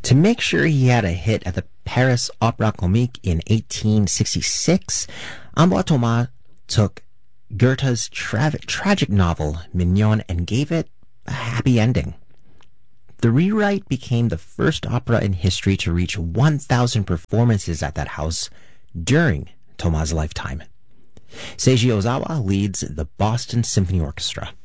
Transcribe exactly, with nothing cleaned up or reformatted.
To make sure he had a hit at the Paris Opera Comique in eighteen sixty-six, Ambroise Thomas took Goethe's tra- tragic novel Mignon and gave it a happy ending. The rewrite became the first opera in history to reach one thousand performances at that house during Thomas' lifetime. Seiji Ozawa leads the Boston Symphony Orchestra.